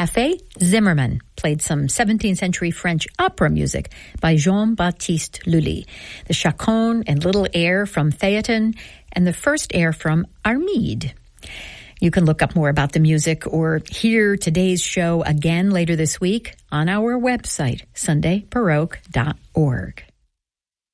Café Zimmermann played some 17th century French opera music by Jean-Baptiste Lully. The chaconne and little air from Phaeton, and the first air from Armide. You can look up more about the music or hear today's show again later this week on our website, sundaybaroque.org.